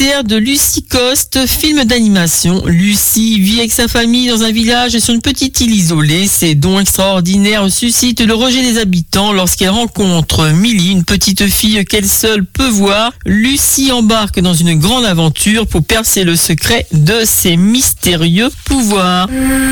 extraordinaire de Lucie Coste, film d'animation. Lucie vit avec sa famille dans un village sur une petite île isolée. Ses dons extraordinaires suscitent le rejet des habitants lorsqu'elle rencontre Millie, une petite fille qu'elle seule peut voir. Lucie embarque dans une grande aventure pour percer le secret de ses mystérieux pouvoirs.